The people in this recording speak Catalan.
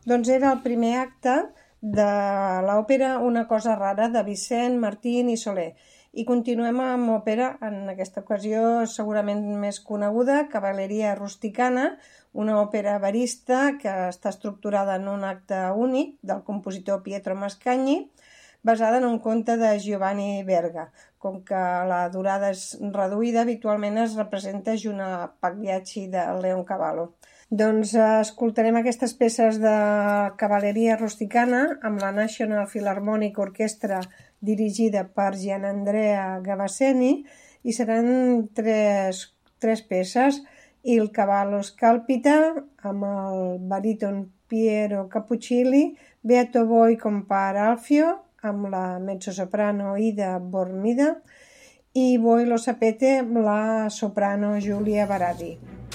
Doncs era el primer acte de l'òpera Una cosa rara de Vicent Martín i Soler. I continuem amb òpera, en aquesta ocasió segurament més coneguda, Cavalleria rusticana, una òpera verista que està estructurada en un acte únic del compositor Pietro Mascagni, basada en un conte de Giovanni Verga. Com que la durada és reduïda, habitualment es representa junt a Pagliacci de Leoncavallo. Doncs escoltarem aquestes peces de Cavalleria rusticana amb la National Philharmonic Orchestra dirigida per Gianandrea Gavasseni i seran tres peces: Il cavallo scalpita amb el baríton Piero Cappuccilli, Beato voi compare Alfio amb la mezzosoprano Ida Bormida i Voi lo sapete amb la soprano Giulia Baradi.